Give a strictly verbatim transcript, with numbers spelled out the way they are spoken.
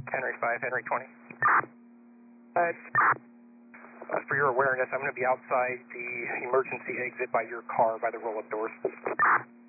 Henry five, Henry twenty. Uh, Uh, for your awareness, I'm going to be outside the emergency exit by your car by the roll-up doors.